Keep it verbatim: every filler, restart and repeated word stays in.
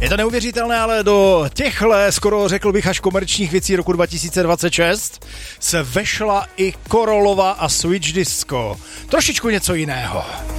Je to neuvěřitelné, ale do těchhle, skoro řekl bych až komerčních věcí roku dva tisíce dvacet šest se vešla i Korolova a Switch Disco. Trošičku něco jiného.